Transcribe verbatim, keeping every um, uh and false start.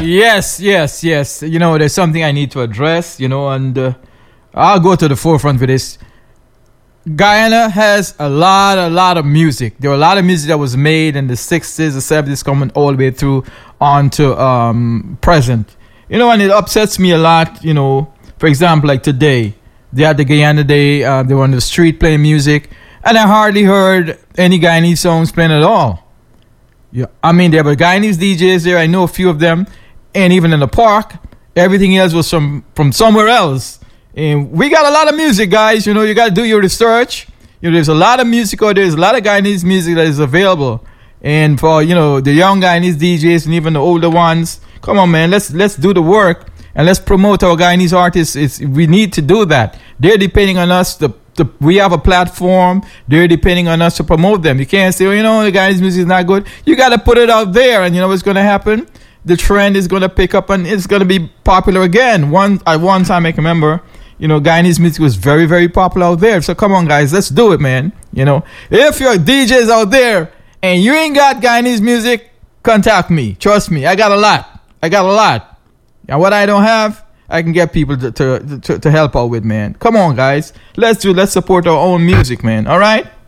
Yes, yes, yes. You know, there's something I need to address, you know, and uh, I'll go to the forefront for this. Guyana has a lot, a lot of music. There were a lot of music that was made in the sixties, the seventies, coming all the way through on to um, present. You know, and it upsets me a lot, you know, for example, like today, they had the Guyana Day, uh, they were on the street playing music, and I hardly heard any Guyanese songs playing at all. Yeah, I mean, there were Guyanese D Js there, I know a few of them, and even in the park, everything else was from, from somewhere else. And we got a lot of music, guys. You know, you got to do your research. You know, there's a lot of music out there. There's a lot of Guyanese music that is available. And for, you know, the young Guyanese D Js and even the older ones, come on, man, let's let's do the work and let's promote our Guyanese artists. It's, we need to do that. They're depending on us. To, to, we have a platform. They're depending on us to promote them. You can't say, well, you know, the Guyanese music is not good. You got to put it out there. And you know what's going to happen? The trend is going to pick up and it's going to be popular again. One At one time, I can remember, you know, Guyanese music was very, very popular out there. So come on, guys, let's do it, man. You know, if you're D Js out there and you ain't got Guyanese music, contact me. Trust me, I got a lot. I got a lot. And what I don't have, I can get people to, to, to, to help out with, man. Come on, guys. Let's do Let's support our own music, man. All right?